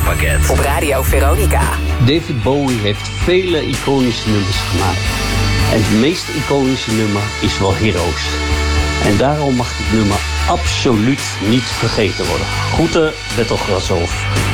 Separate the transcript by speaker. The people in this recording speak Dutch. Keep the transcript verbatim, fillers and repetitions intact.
Speaker 1: Zomerpakket.
Speaker 2: Op Radio Veronica.
Speaker 3: David Bowie heeft vele iconische nummers gemaakt. En het meest iconische nummer is wel Heroes. En daarom mag dit nummer absoluut niet vergeten worden. Groeten, Bertel Grashoff.